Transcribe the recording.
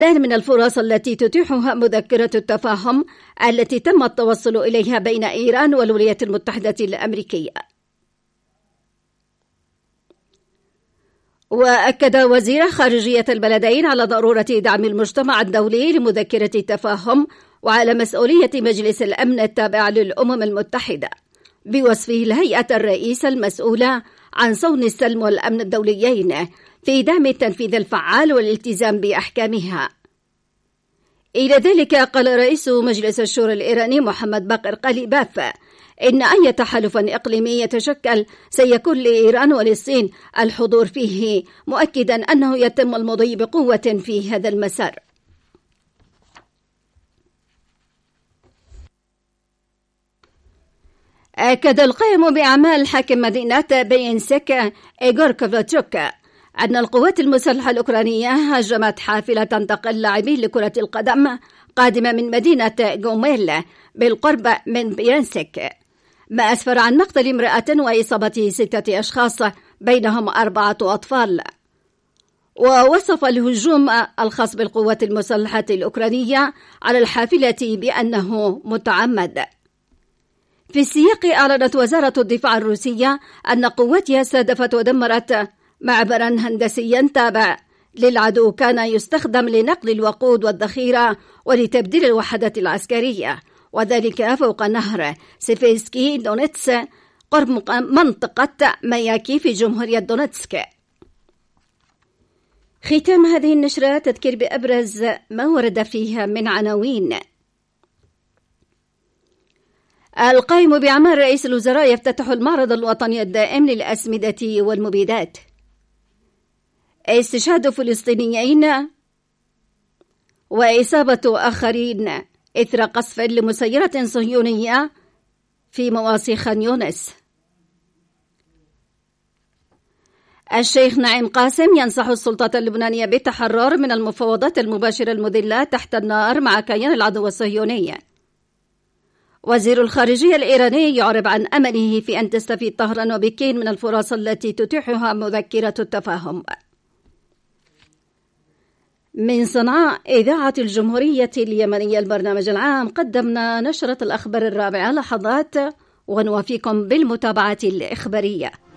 من الفرص التي تتيحها مذكرة التفاهم التي تم التوصل إليها بين إيران والولايات المتحدة الأمريكية. وأكد وزير خارجية البلدين على ضرورة دعم المجتمع الدولي لمذكرة التفاهم وعلى مسؤولية مجلس الأمن التابع للأمم المتحدة بوصفه الهيئة الرئيسة المسؤولة عن صون السلم والأمن الدوليين في دعم التنفيذ الفعال والالتزام بأحكامها. إلى ذلك قال رئيس مجلس الشورى الإيراني محمد باقر قليباف إن أي تحالف إقليمي يتشكل سيكون لإيران وللصين الحضور فيه، مؤكدا أنه يتم المضي بقوة في هذا المسار. أكد القائم بأعمال حاكم مدينة بينسك إيغور كوفاتشوك أن القوات المسلحة الأوكرانية هاجمت حافلة تنتقل لاعبين لكرة القدم قادمة من مدينة غوميل بالقرب من بيانسك، ما أسفر عن مقتل امرأة وإصابة 6 أشخاص بينهم 4 أطفال. ووصف الهجوم الخاص بالقوات المسلحة الأوكرانية على الحافلة بأنه متعمد. في السياق أعلنت وزارة الدفاع الروسية أن قواتها استهدفت ودمرت معبرا هندسيا تابع للعدو كان يستخدم لنقل الوقود والذخيرة ولتبديل الوحدات العسكرية، وذلك فوق نهر سيفيسكي دونيتس قرب منطقة مياكي في جمهورية دونيتسك. ختام هذه النشرة تذكير بأبرز ما ورد فيها من عناوين. القائم بأعمال رئيس الوزراء يفتتح المعرض الوطني الدائم للأسمدة والمبيدات. استشهاد فلسطينيين وإصابة آخرين إثر قصف لمسيرة صهيونية في مواصي خان يونس. الشيخ نعيم قاسم ينصح السلطات اللبنانية بالتحرر من المفاوضات المباشرة المذلة تحت النار مع كيان العدو الصهيوني. وزير الخارجية الإيراني يعرب عن أمله في أن تستفيد طهران وبكين من الفرص التي تتيحها مذكرة التفاهم. من صنعاء إذاعة الجمهورية اليمنية البرنامج العام قدمنا نشرة الأخبار 4 لحظات ونوافيكم بالمتابعة الإخبارية.